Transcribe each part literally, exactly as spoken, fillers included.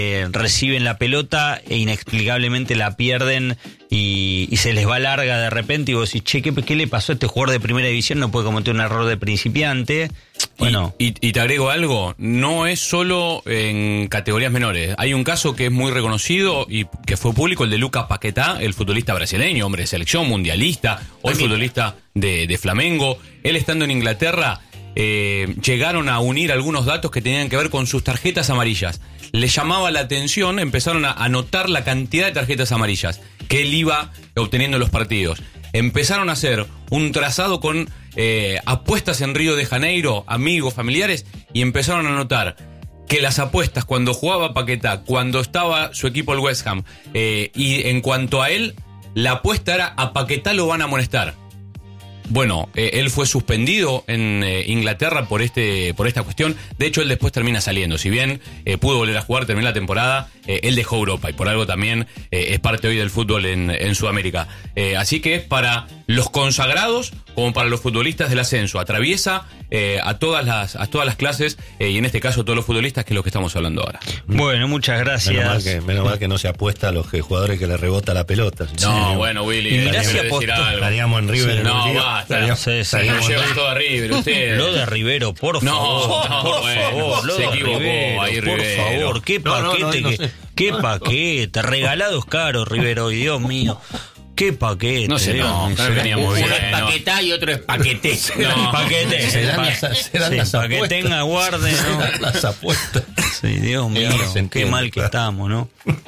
eh, reciben la pelota e inexplicablemente la pierden y, y se les va larga de repente y vos decís, che, ¿qué, ¿qué le pasó a este jugador de primera división? No puede cometer un error de principiante. Bueno. Y, y, y te agrego algo, no es solo en categorías menores. Hay un caso que es muy reconocido y que fue público, el de Lucas Paquetá, el futbolista brasileño, hombre de selección, mundialista, hoy futbolista de, de Flamengo. Él estando en Inglaterra, eh, llegaron a unir algunos datos que tenían que ver con sus tarjetas amarillas. Les llamaba la atención, empezaron a anotar la cantidad de tarjetas amarillas que él iba obteniendo en los partidos. Empezaron a hacer un trazado con eh, apuestas en Río de Janeiro, amigos, familiares, y empezaron a notar que las apuestas cuando jugaba Paquetá, cuando estaba su equipo el West Ham, eh, y en cuanto a él, la apuesta era a Paquetá lo van a amonestar. Bueno, eh, él fue suspendido en eh, Inglaterra por este por esta cuestión. De hecho, él después termina saliendo. Si bien eh, pudo volver a jugar, terminó la temporada, eh, él dejó Europa y por algo también eh, es parte hoy del fútbol en, en Sudamérica. Eh, así que es para los consagrados como para los futbolistas del ascenso. Atraviesa eh, a todas las a todas las clases eh, y en este caso a todos los futbolistas, que es lo que estamos hablando ahora. Bueno, muchas gracias. Menos mal que, menos mal que no se apuesta a los que, jugadores que le rebota la pelota. No, sí, bueno, Willy, y mirá si decir apostó, algo. Estaríamos en River. Sí, no, en basta. Estaríamos, Sí, sí, estaríamos No en llevan River. todo a River, ustedes. Lo de Rivero, por No, favor, no, por bueno, favor, lo se de equivocó Rivero, ahí, por Rivero. favor, qué No, no, paquete, no, no que, sé. qué paquete, regalados caros, Rivero, y Dios mío, qué paquete. No sé, Dios no, mío, no se- veníamos bien. Uno es Paquetá y otro es Paqueté. No, Paquete, Serán pa- las- serán sí, las para que apuestas. tenga guarde, ¿no? Las apuestas. Sí, Dios mío, ahora se qué entiende, mal que claro. estamos, ¿no?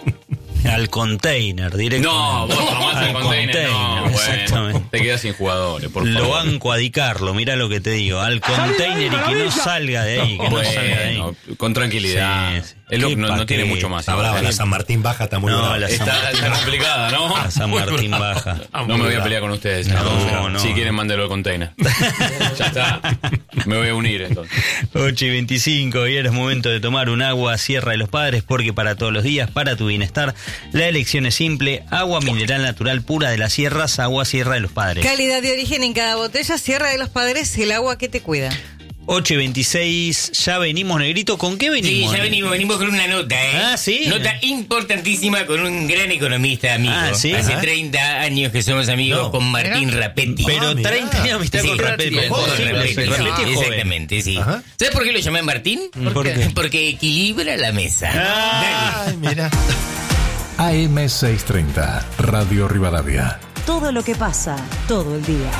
Al container, directo. No, vos tomás el container, no, bueno, exactamente. te quedas sin jugadores, por Lo favor. banco a Di Carlo, mirá lo que te digo, al container y que no salga de ahí, que no salga de ahí. Bueno, con tranquilidad. Sí, sí. Es lo que Qué no, no tiene paquete. mucho más. Está brava, la San Martín baja está muy No, brava. la San Está, está complicada, ¿no? A San Martín baja. No me voy a pelear con ustedes. No, entonces. no. Si quieren, mándenlo al container. Ya está. Me voy a unir entonces. ocho y veinticinco, y ahora es momento de tomar un agua Sierra de los Padres, porque para todos los días, para tu bienestar, la elección es simple: agua mineral natural pura de las sierras, agua Sierra de los Padres. Calidad de origen en cada botella, Sierra de los Padres, el agua que te cuida. ocho y veintiséis, ya venimos, Negrito. ¿Con qué Sí, venimos? ya venimos, venimos con una nota, ¿eh? Ah, ¿sí? Nota importantísima con un gran economista amigo. Ah, ¿sí? Hace Ajá. treinta años que somos amigos No. con Martín Rapetti. Pero Ah, mirá. treinta años de amistad Sí, con Rapetti. con Imposible, Rapetti, Rapetti sí, es joven. exactamente, sí. Ajá. ¿Sabes por qué lo llamé Martín? ¿Por qué? Porque equilibra la mesa. Ah. Ay, mira. A M seiscientos treinta, Radio Rivadavia. Todo lo que pasa, todo el día.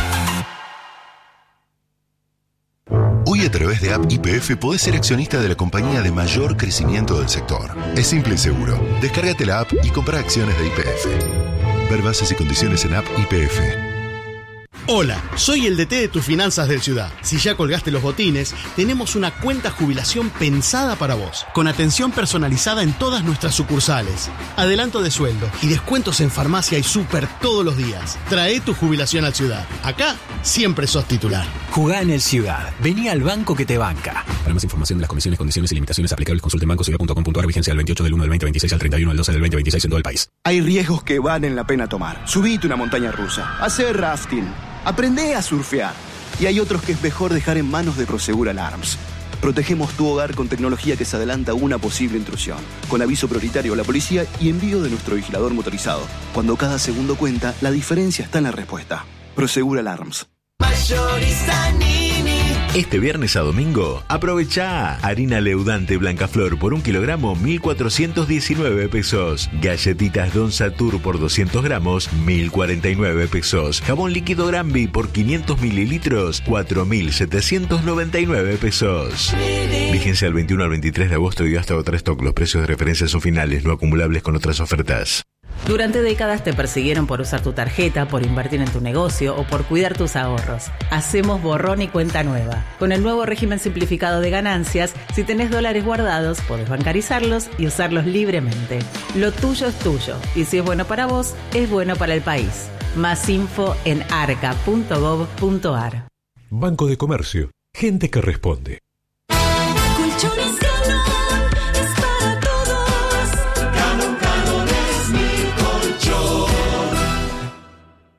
Hoy a través de App Y P F podés ser accionista de la compañía de mayor crecimiento del sector. Es simple y seguro. Descárgate la app y compra acciones de Y P F. Ver bases y condiciones en App Y P F. Hola, soy el D T de tus finanzas del Ciudad. Si ya colgaste los botines, tenemos una cuenta jubilación pensada para vos, con atención personalizada en todas nuestras sucursales, adelanto de sueldo y descuentos en farmacia y súper todos los días. Trae tu jubilación al Ciudad. Acá siempre sos titular. Jugá en el Ciudad. Vení al banco que te banca. Para más información de las comisiones, condiciones y limitaciones aplicables, consulte en banco ciudad punto com punto a r. Vigencia del veintiocho del uno del veinte veintiséis al treinta y uno del doce del veinte veintiséis en todo el país. Hay riesgos que valen la pena tomar. Subite una montaña rusa, hacer rafting, aprende a surfear. Y hay otros que es mejor dejar en manos de Prosegur Alarms. Protegemos tu hogar con tecnología que se adelanta a una posible intrusión, con aviso prioritario a la policía y envío de nuestro vigilador motorizado. Cuando cada segundo cuenta, la diferencia está en la respuesta. Prosegur Alarms. Este viernes a domingo, aprovechá harina leudante Blancaflor por un kilogramo, mil cuatrocientos diecinueve pesos. Galletitas Don Satur por doscientos gramos, mil cuarenta y nueve pesos. Jabón líquido Granby por quinientos mililitros, cuatro mil setecientos noventa y nueve pesos. Vigencia del veintiuno al veintitrés de agosto y hasta otra stock. Los precios de referencia son finales, no acumulables con otras ofertas. Durante décadas te persiguieron por usar tu tarjeta, por invertir en tu negocio o por cuidar tus ahorros. Hacemos borrón y cuenta nueva. Con el nuevo régimen simplificado de ganancias, si tenés dólares guardados, podés bancarizarlos y usarlos libremente. Lo tuyo es tuyo y si es bueno para vos, es bueno para el país. Más info en arca punto gov punto ar. Banco de Comercio. Gente que responde.